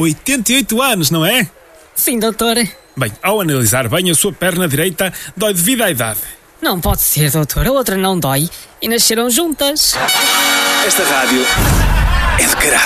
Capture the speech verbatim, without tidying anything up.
oitenta e oito anos, não é? Sim, doutor. Bem, ao analisar bem, a sua perna direita dói devido à idade. Não pode ser, doutor. A outra não dói. E nasceram juntas. Esta rádio é de caralho.